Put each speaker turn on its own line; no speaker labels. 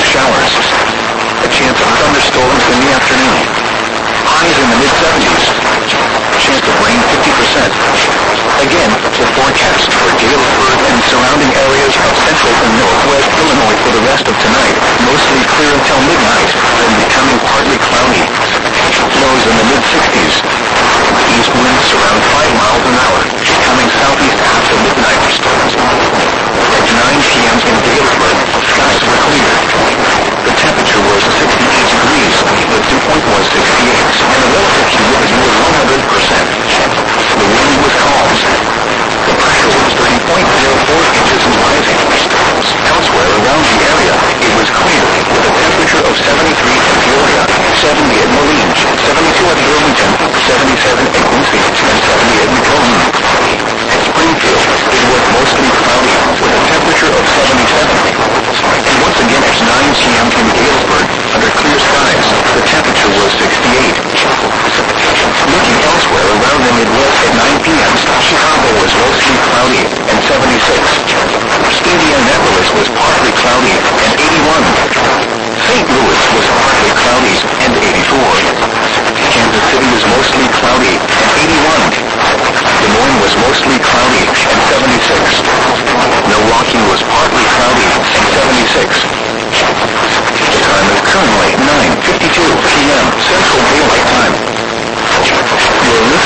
showers. A chance of thunderstorms in the afternoon. Highs in the mid-70s. Chance of rain 50%. Again, the forecast for Galesburg and surrounding areas of central and northwest Illinois for the rest of tonight. Mostly clear until midnight, then becoming partly cloudy. Lows in the mid-60s. East winds around 5 miles an hour, coming southeast after midnight. At 9 p.m. in Galesburg, skies were clear. The temperature was 68 degrees, the dew point was 68, and the relative humidity was 100%. The wind was calm. The pressure was 30.04 inches and rising. Elsewhere around the area, it was clear, with a temperature of 73 in Peoria, 70 at Moline, 72 at Burlington, 77 at Quincy, and 70 at Macomb. At Springfield, it was mostly cloudy, with a temperature of 77. And once again at 9 p.m. in Galesburg, under clear skies, the temperature was 68. Looking elsewhere around the Midwest at 9 p.m., Chicago was mostly cloudy and 76. Indianapolis was partly cloudy and 81. St. Louis was partly cloudy and 84. Kansas City was mostly cloudy and 81. Des Moines was mostly cloudy and 76. Milwaukee was partly cloudy and 76. The time is currently 9:52 p.m. Central Daylight Time. You're listening